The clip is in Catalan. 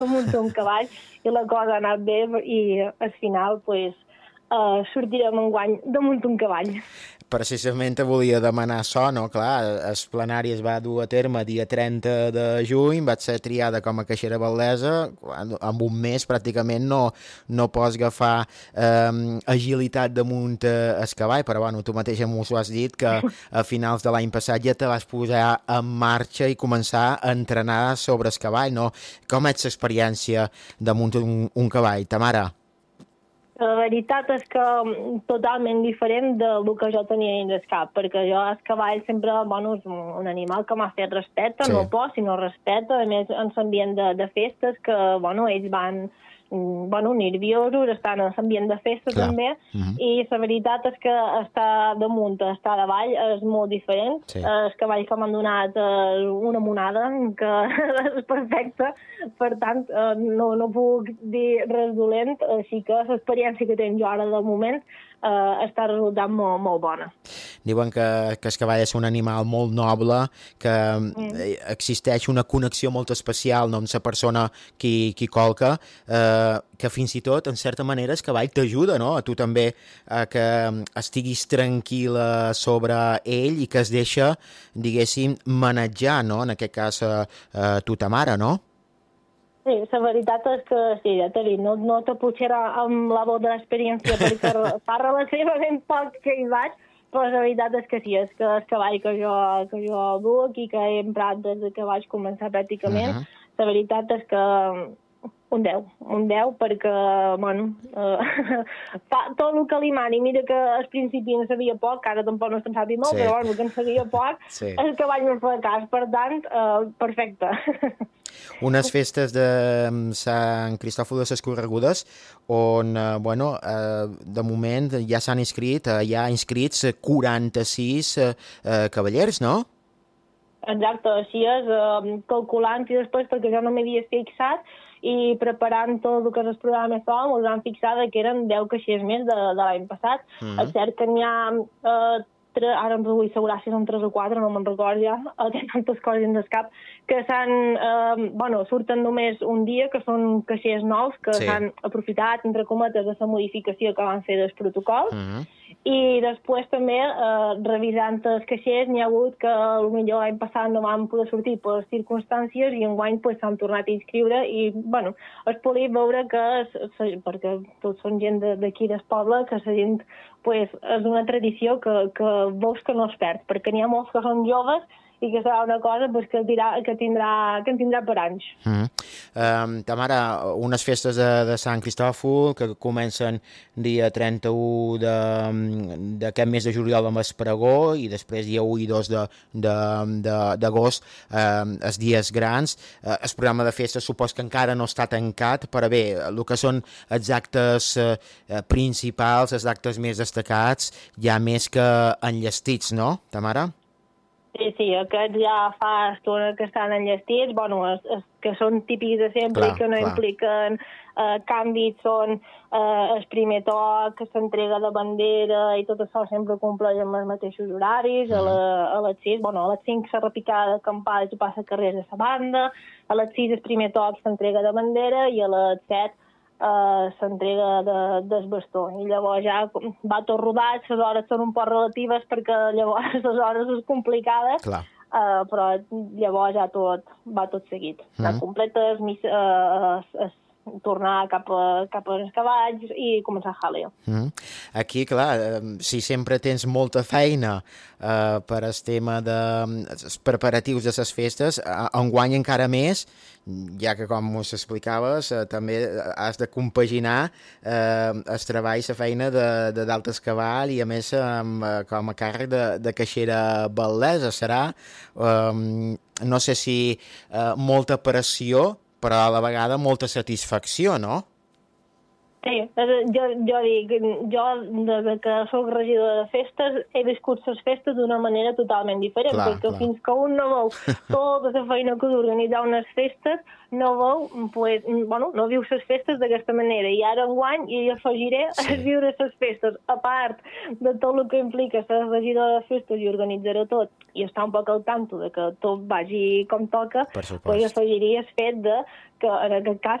damunt un cavall i la cosa ha anat bé i al final pues, sortirem enguany damunt un cavall. Precisament te volia demanar això, no? Clar, el plenari es va dur a terme dia 30 de juny, va ser triada com a caixera val·lesa, en un mes pràcticament no pots agafar agilitat damunt el cavall, però bueno, tu mateixa m'ho has dit que a finals de l'any passat ja te vas posar en marxa i començar a entrenar sobre el cavall, no? Com és l'experiència damunt un cavall, Tamara? La veritat és que totalment diferent del que jo tenia dins el cap, perquè jo el cavall sempre, bueno, és un animal que m'ha fet respecte, sí. No por, sinó respecte, a més en l'ambient de festes, que, bueno, ells van, bueno, nerviosos, estan en l'ambient de festes també, i la veritat és que estar damunt, estar davall és molt diferent. Sí. El cavall que m'han donat una monada, que és perfecta, per tant, no puc dir res dolent, així que l'experiència que tinc jo ara de moment està resultant molt bona. Diuen que el cavall és un animal molt noble, que existeix una connexió molt especial amb la persona qui colca, que fins i tot, en certa manera, el cavall t'ajuda, no? A tu també, que estiguis tranquil·la sobre ell i que es deixa, diguéssim, manejar, no? En aquest cas, tu, ta mare, no? Sí, la veritat és que sí, ja t'he dit, no te pujarà amb la veu de l'experiència perquè fa relativament poc que hi vaig, però la veritat és que sí, és que el cavall que jo duc i que he emprat des que vaig començar pràcticament, la veritat és que un 10 perquè, bueno, fa tot el que li mani. Mira que al principi en sabia poc, ara tampoc no se'n sàpiga molt, però bueno, que en sabia poc, el cavall no fa cas, per tant, perfecte. Unes festes de Sant Cristòfol de les Corregudes on, bueno, de moment ja s'han inscrit, hi ha inscrits 46 cavallers, no? Exacte, així és, calculant i després, perquè jo no m'havia fixat, i preparant tot el que és el programa ens vam fixar que eren 10 caixers més de l'any passat. És cert que n'hi ha, ara em vull assegurar si són 3 o 4, no me'n recordo ja, tinc tantes coses dins el cap, que surten només un dia, que són caixers nous, que s'han aprofitat, entre cometes, de la modificació que van fer del protocol, i després també, revisant els caixers, n'hi ha hagut que potser l'any passat no van poder sortir per circumstàncies i enguany s'han tornat a inscriure i, bueno, es podia veure que, perquè tots són gent d'aquí del poble, que la gent, és una tradició que veus que no es perd, perquè n'hi ha molts que són joves i que serà una cosa que tindrà per anys. Tamara, unes festes de Sant Cristòfol que comencen dia 31 d'aquest mes de juliol amb el pregó i després dia 1 i 2 d'agost els dies grans. El programa de festes supos que encara no està tancat, però bé, el que són els actes principals, els actes més destacats, ja més que enllestits, no, Tamara? Sí, aquests ja fa estona que estan enllestits, bueno, que són típics de sempre i que no impliquen canvis, són el primer toc, l'entrega de bandera i tot això sempre compleix amb els mateixos horaris, a les 6, bueno, a les 5 la repicada de campana i passa carrers de la banda, a les 6 el primer toc s'entrega de bandera i a les 7 s'entrega del bastó i llavors ja va tot rodat, les hores són un poc relatives perquè llavors les hores és complicades, però llavors ja va tot seguit. La completa és tornar cap als cavalls i començar a jaleo. Aquí, clar, si sempre tens molta feina per al tema dels preparatius de les festes, enguany encara més, ja que com us explicaves també has de compaginar el treball, la feina de d'altes cavall i a més com a càrrec de caixera val·lesa serà, no sé si molta pressió però a la vegada molta satisfacció, no? Sí, jo dic, jo des que soc regidora de festes he viscut les festes d'una manera totalment diferent, perquè fins que un no veu tota la feina que d'organitzar unes festes, no veu, pues, bueno, no viu les festes d'aquesta manera. I ara enguany hi afegiré viure les festes, a part de tot el que implica ser regidora de festes i organitzar-ho tot, i estar un poc al tanto de que tot vagi com toca, pues afegiria el fet de que en aquest cas